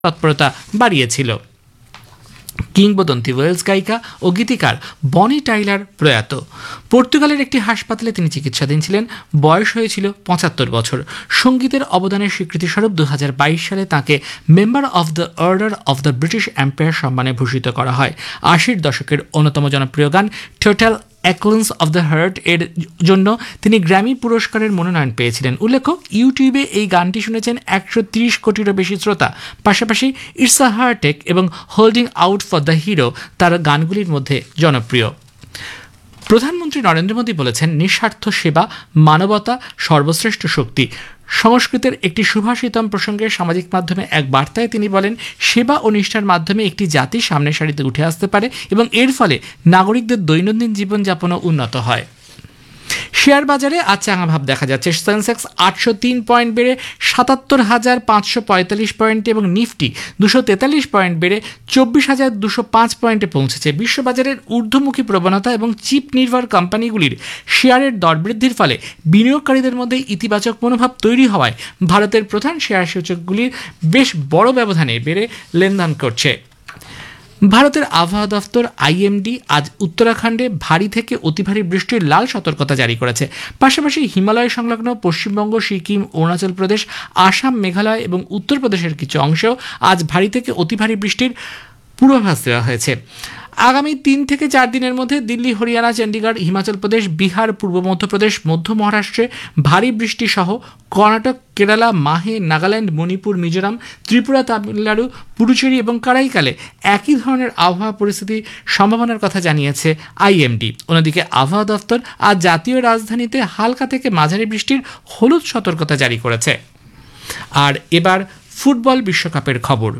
তৎপরতা বাড়িয়েছিল। কিংবদন্তি ওয়েলস গায়িকা ও গীতিকার বনি টাইলার প্রয়াত। পর্তুগালের একটি হাসপাতালে তিনি চিকিৎসাধীন ছিলেন। বয়স হয়েছিল ৭৫ বছর। সঙ্গীতের অবদানের স্বীকৃতিস্বরূপ ২০২২ সালে তাঁকে member of the order of the British empire সম্মানে ভূষিত করা হয়। ৮০ দশকের অন্যতম জনপ্রিয় গান টোটাল অ্যাকলেন্স অফ দ্য হার্ট এর জন্য তিনি গ্র্যামি পুরস্কারের মনোনয়ন পেয়েছিলেন। উল্লেখ্য, ইউটিউবে এই গানটি শুনেছেন ১৩০ কোটিরও বেশি শ্রোতা। পাশাপাশি ইটস আ হার্টেক এবং holding out for the hero তার গানগুলির মধ্যে জনপ্রিয়। প্রধানমন্ত্রী নরেন্দ্র মোদী বলেছেন, নিঃস্বার্থ সেবা মানবতা সর্বশ্রেষ্ঠ শক্তি। সংস্কৃতের একটি সুভাষিতম প্রসঙ্গে সামাজিক মাধ্যমে এক বার্তায় তিনি বলেন, সেবা ও নিষ্ঠার মাধ্যমে একটি জাতি সামনের সারিতে উঠে আসতে পারে এবং এর ফলে নাগরিকদের দৈনন্দিন জীবনযাপনও উন্নত হয়। শেয়ার বাজারে আজ চাঙা ভাব দেখা যাচ্ছে। সেন্সেক্স ৮০৩ পয়েন্ট বেড়ে ৭৭,৫৪৫ পয়েন্টে এবং নিফটি ২৪৩ পয়েন্ট বেড়ে ২৪,২০৫ পয়েন্টে পৌঁছেছে। বিশ্ববাজারের ঊর্ধ্বমুখী প্রবণতা এবং চিপ নির্ভর কোম্পানিগুলির শেয়ারের দর বৃদ্ধির ফলে বিনিয়োগকারীদের মধ্যে ইতিবাচক মনোভাব তৈরি হওয়ায় ভারতের প্রধান শেয়ার সূচকগুলির বেশ বড় ব্যবধানে বেড়ে লেনদেন করছে। ভারতের আবহাওয়া দফতর আইএমডি আজ উত্তরাখণ্ডে ভারী থেকে অতি ভারী বৃষ্টির লাল সতর্কতা জারি করেছে। পাশাপাশি হিমালয় সংলগ্ন পশ্চিমবঙ্গ, সিকিম, অরুণাচল প্রদেশ, আসাম, মেঘালয় এবং উত্তরপ্রদেশের কিছু অংশেও আজ ভারী থেকে অতি ভারী বৃষ্টির পূর্বাভাস দেওয়া হয়েছে। আগামী ৩ থেকে ৪ দিনের মধ্যে দিল্লি, হরিয়ানা, চণ্ডীগড়, হিমাচল প্রদেশ, বিহার, পূর্ব মধ্যপ্রদেশ, মধ্য মহারাষ্ট্রে ভারী বৃষ্টি সহ কর্ণাটক, কেরালা, মাহে, নাগাল্যান্ড, মণিপুর, মিজোরাম, ত্রিপুরা, তামিলনাড়ু, পুডুচেরি এবং কারাইকালে একই ধরনের আবহাওয়া পরিস্থিতির সম্ভাবনার কথা জানিয়েছে আইএমডি। অন্যদিকে আবহাওয়া দফতর আজ জাতীয় রাজধানীতে হালকা থেকে মাঝারি বৃষ্টির হলুদ সতর্কতা জারি করেছে। আর এবার ফুটবল বিশ্বকাপের খবর।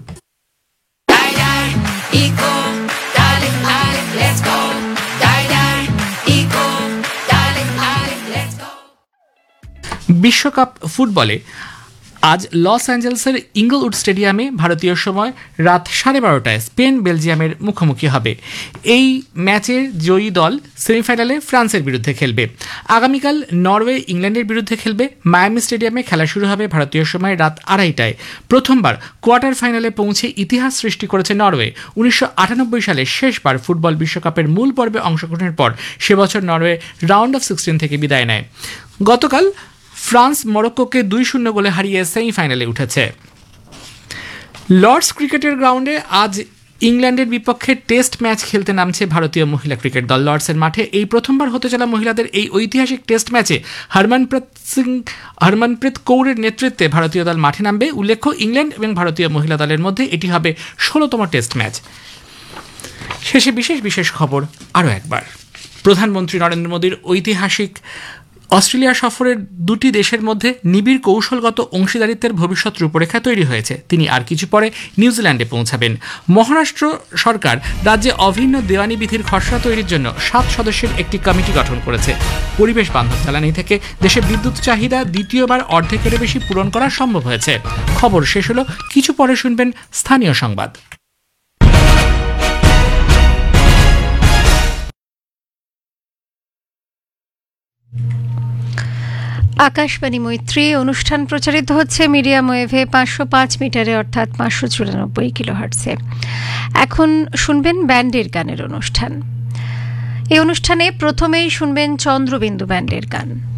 বিশ্বকাপ ফুটবলে আজ লস অ্যাঞ্জেলসের ইংলউড স্টেডিয়ামে ভারতীয় সময় রাত 12:30টায় স্পেন বেলজিয়ামের মুখোমুখি হবে। এই ম্যাচের জয়ী দল সেমিফাইনালে ফ্রান্সের বিরুদ্ধে খেলবে। আগামীকাল নরওয়ে ইংল্যান্ডের বিরুদ্ধে খেলবে। মায়ামি স্টেডিয়ামে খেলা শুরু হবে ভারতীয় সময় রাত 2:30টায়। প্রথমবার কোয়ার্টার ফাইনালে পৌঁছে ইতিহাস সৃষ্টি করেছে নরওয়ে। 1998 সালে শেষবার ফুটবল বিশ্বকাপের মূল পর্বে অংশগ্রহণের পর সে বছর নরওয়ে রাউন্ড অফ 16 থেকে বিদায় নেয়। গতকাল ফ্রান্স মরক্কোকে 2-0 গোলে হারিয়ে সেমিফাইনালে উঠেছে। লর্ডস ক্রিকেটের গ্রাউন্ডে আজ ইংল্যান্ডের বিপক্ষে টেস্ট ম্যাচ খেলতে নামছে ভারতীয় মহিলা ক্রিকেট দল। লর্ডসের মাঠে এই প্রথমবার হতে চলা মহিলাদের এই ঐতিহাসিক টেস্ট ম্যাচে হরমনপ্রীত কৌরের নেতৃত্বে ভারতীয় দল মাঠে নামবে। উল্লেখ্য, ইংল্যান্ড এবং ভারতীয় মহিলা দলের মধ্যে এটি হবে 16তম টেস্ট ম্যাচ। শেষে বিশেষ খবর আরও একবার। প্রধানমন্ত্রী নরেন্দ্র মোদীর ঐতিহাসিক অস্ট্রেলিয়া সফরের দুটি দেশের মধ্যে নিবিড় কৌশলগত অংশীদারিত্বের ভবিষ্যৎ রূপরেখা তৈরি হয়েছে। তিনি আর কিছু পরে নিউজিল্যান্ডে পৌঁছাবেন। মহারাষ্ট্র সরকার রাজ্যে অভিন্ন দেওয়ানি বিধির খসড়া তৈরির জন্য 7 সদস্যের একটি কমিটি গঠন করেছে। পরিবেশ বান্ধব জ্বালানি থেকে দেশে বিদ্যুৎ চাহিদা দ্বিতীয়বার অর্ধেকের বেশি পূরণ করা সম্ভব হয়েছে। খবর শেষ হলো, কিছু পরে শুনবেন স্থানীয় সংবাদ। আকাশবাণী মৈত্রী অনুষ্ঠান প্রচারিত হচ্ছে মিডিয়াম ওয়েভে 505 মিটারে অর্থাৎ 594 কিলোহার্টজে। এখন শুনবেন ব্যান্ডের গানের অনুষ্ঠান। এই অনুষ্ঠানে প্রথমেই শুনবেন চন্দ্রবিন্দু ব্যান্ডের গান।